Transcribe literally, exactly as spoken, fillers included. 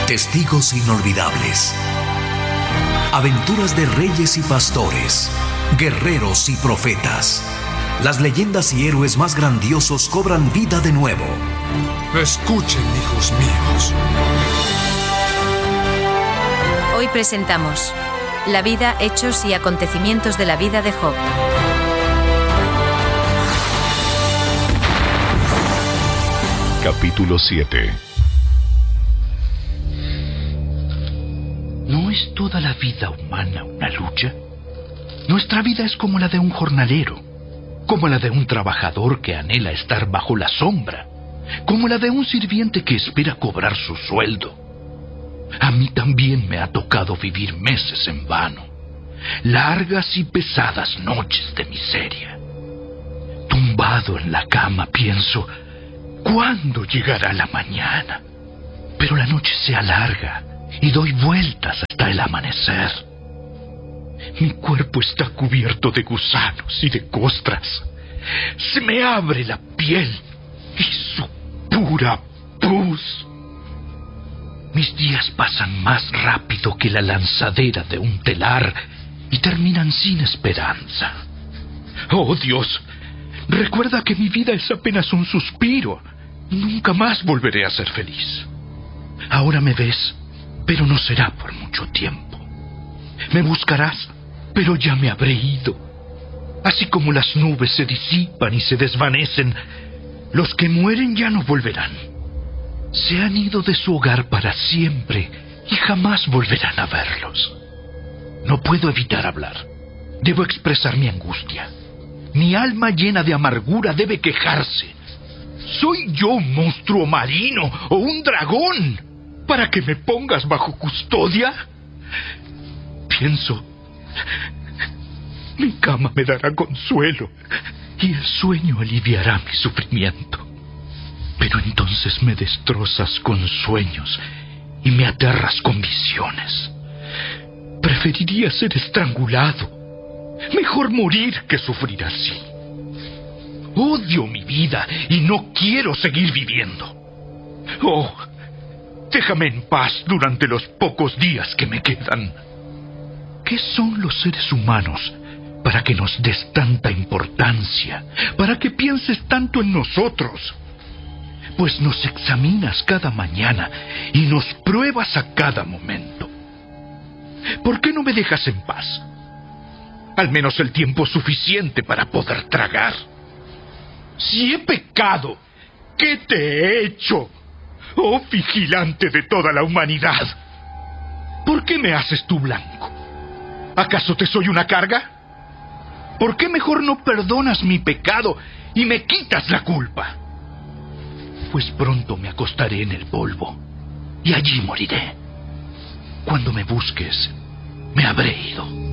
Testigos inolvidables. Aventuras de reyes y pastores, guerreros y profetas. Las leyendas y héroes más grandiosos cobran vida de nuevo. Escuchen, hijos míos. Hoy presentamos la vida, hechos y acontecimientos de la vida de Job. Capítulo siete. ¿No es toda la vida humana una lucha? Nuestra vida es como la de un jornalero, como la de un trabajador que anhela estar bajo la sombra, como la de un sirviente que espera cobrar su sueldo. A mí también me ha tocado vivir meses en vano, largas y pesadas noches de miseria. Tumbado en la cama pienso, ¿cuándo llegará la mañana? Pero la noche se alarga y doy vueltas hasta el amanecer. Mi cuerpo está cubierto de gusanos y de costras. Se me abre la piel y su pura pus. Mis días pasan más rápido que la lanzadera de un telar y terminan sin esperanza. Oh Dios, recuerda que mi vida es apenas un suspiro. Nunca más volveré a ser feliz. Ahora me ves, pero no será por mucho tiempo. Me buscarás, pero ya me habré ido. Así como las nubes se disipan y se desvanecen, los que mueren ya no volverán. Se han ido de su hogar para siempre y jamás volverán a verlos. No puedo evitar hablar. Debo expresar mi angustia. Mi alma llena de amargura debe quejarse. ¿Soy yo un monstruo marino o un dragón para que me pongas bajo custodia? Pienso, mi cama me dará consuelo y el sueño aliviará mi sufrimiento. Pero entonces me destrozas con sueños y me aterras con visiones. Preferiría ser estrangulado. Mejor morir que sufrir así. Odio mi vida y no quiero seguir viviendo. Oh, déjame en paz durante los pocos días que me quedan. ¿Qué son los seres humanos para que nos des tanta importancia? ¿Para que pienses tanto en nosotros? Pues nos examinas cada mañana y nos pruebas a cada momento. ¿Por qué no me dejas en paz? Al menos el tiempo suficiente para poder tragar. Si he pecado, ¿qué te he hecho? Oh, vigilante de toda la humanidad. ¿Por qué me haces tú blanco? ¿Acaso te soy una carga? ¿Por qué mejor no perdonas mi pecado y me quitas la culpa? Pues pronto me acostaré en el polvo y allí moriré. Cuando me busques, me habré ido.